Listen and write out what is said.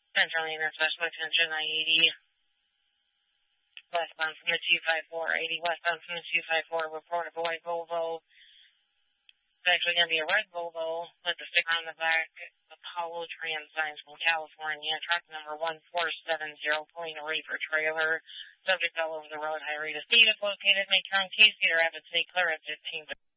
Central Unit Special Attention, I-80. Westbound from the 254, 80 westbound from the 254, report of a white Volvo. It's actually going to be a red Volvo with the sticker on the back, Apollo Trans signs from California, truck number 1470, pulling a reefer trailer. Subject all over the road, high rate of speed is located. Make your own case, Cedar Rapids, stay clear at 15.